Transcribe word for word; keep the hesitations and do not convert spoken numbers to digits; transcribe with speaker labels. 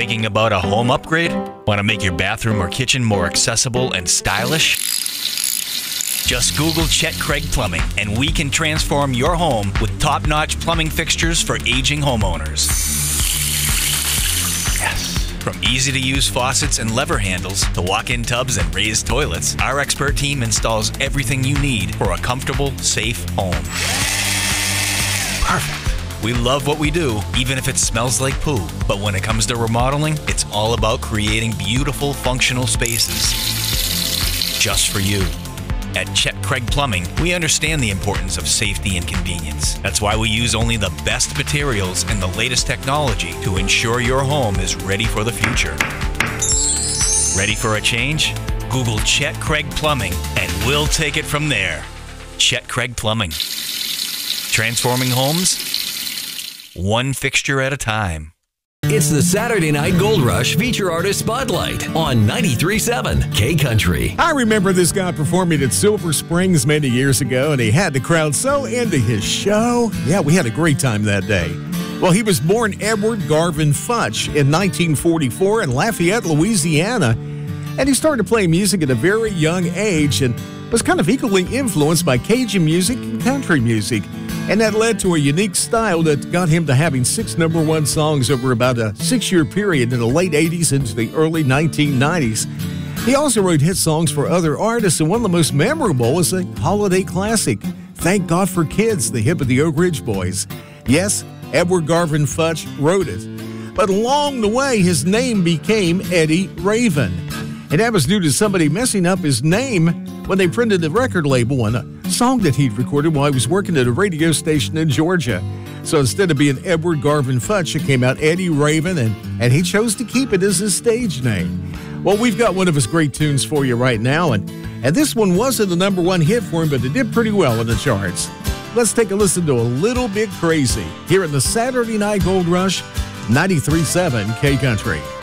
Speaker 1: Thinking about a home upgrade? Want to make your bathroom or kitchen more accessible and stylish? Just Google Chet Craig Plumbing, and we can transform your home with top-notch plumbing fixtures for aging homeowners. Yes. From easy-to-use faucets and lever handles to walk-in tubs and raised toilets, our expert team installs everything you need for a comfortable, safe home. Perfect. We love what we do, even if it smells like poo. But when it comes to remodeling, it's all about creating beautiful, functional spaces just for you. At Chet Craig Plumbing, we understand the importance of safety and convenience. That's why we use only the best materials and the latest technology to ensure your home is ready for the future. Ready for a change? Google Chet Craig Plumbing, and we'll take it from there. Chet Craig Plumbing. Transforming homes, one fixture at a time.
Speaker 2: It's the Saturday Night Gold Rush Feature Artist Spotlight on ninety-three point seven K Country.
Speaker 3: I remember this guy performing at Silver Springs many years ago, and he had the crowd so into his show. Yeah, we had a great time that day. Well, he was born Edward Garvin Futch in nineteen forty-four in Lafayette, Louisiana, and he started playing music at a very young age and was kind of equally influenced by Cajun music and country music. And that led to a unique style that got him to having six number one songs over about a six-year period in the late eighties into the early nineteen nineties. He also wrote hit songs for other artists, and one of the most memorable is a holiday classic, Thank God for Kids, the hit of the Oak Ridge Boys. Yes, Edward Garvin Futch wrote it. But along the way, his name became Eddie Raven. And that was due to somebody messing up his name when they printed the record label on a song that he'd recorded while he was working at a radio station in Georgia. So instead of being Edward Garvin Futch, it came out Eddie Raven, and, and he chose to keep it as his stage name. Well, we've got one of his great tunes for you right now, and, and this one wasn't the number one hit for him, but it did pretty well in the charts. Let's take a listen to A Little Bit Crazy here in the Saturday Night Gold Rush, ninety-three point seven K Country.